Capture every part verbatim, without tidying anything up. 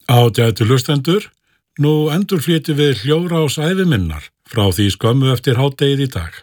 Ágætu hlustendur, nú endurflytjum við hljóðrás ævi minnar frá því skömmu eftir hádegið í dag.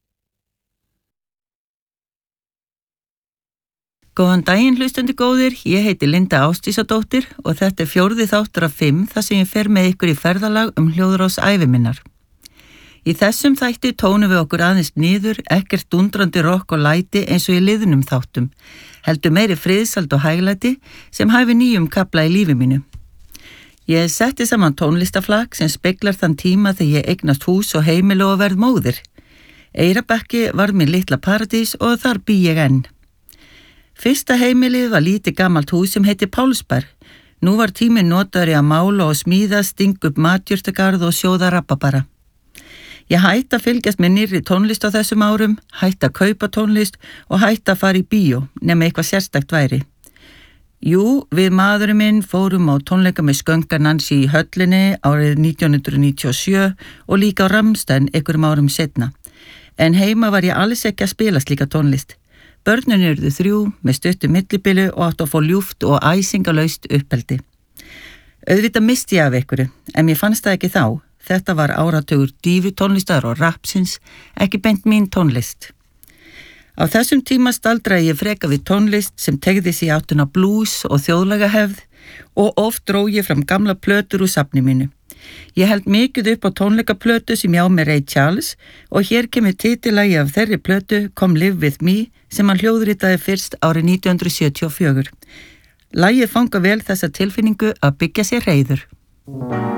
Góðan daginn hlustendur góðir, ég heiti Linda Ásdísadóttir og þetta er fjórði þáttur af fimm þar sem ég fer með ykkur í ferðalag um hljóðrás ævi minnar. Í þessum þætti tónum við okkur aðeins niður, ekkert dundrandi rokk og læti eins og í liðnum þáttum, heldur meiri friðsald og hæglæti sem hæfi nýjum kafla í lífi mínu. Ég setti saman tónlistaflag sem speglar þann tíma þegar ég eignast hús og heimili og verð móðir. Eyrarbakki var mín litla paradís og þar bý ég enn. Fyrsta heimilið var lítið gamalt hús sem heiti Pálsberg. Nú var tíminn notaður í að mála og smíða, stinga upp matjurtagarð og sjóða rabarbara. Ég hætti að fylgjast með nýrri tónlist á þessum árum, hætti að kaupa tónlist og hætti að fara í bíó, nema eitthvað sérstakt væri. Jú, við maðurinn minn fórum á tónleika með Skönka Nancy í höllinni árið nítján hundruð níutíu og sjö og líka á Rammstein einhverjum árum setna. En heima var ég alls ekki að spila slíka tónlist. Börnin urðu þrjú með stuttu millibilu og áttu að fá ljúft og æsingalaust uppeldi. Auðvitað misti ég af einhverju, en mér fannst það ekki þá. Þetta var áratugur dífutónlistar og rapsins, ekki beint mín tónlist. Á þessum tíma staldraði ég freka við tónlist sem tegði sig í áttuna blues og þjóðlaga hefð og oft dró ég fram gamla plötur úr safni mínu. Ég held mikið upp á tónleikaplötu sem ég á með Ray Charles og hér kemur titillagi af þeirri plötu Come Live With Me sem hann hljóðritaði fyrst árið nítján hundruð sjötíu og fjögur. Lagið fanga vel þessa tilfinningu að byggja sér reiður.